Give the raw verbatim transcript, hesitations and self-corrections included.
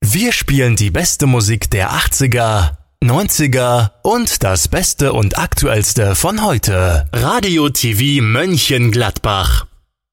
Wir spielen die beste Musik der achtziger, neunziger und das Beste und Aktuellste von heute. Radio T V Mönchengladbach.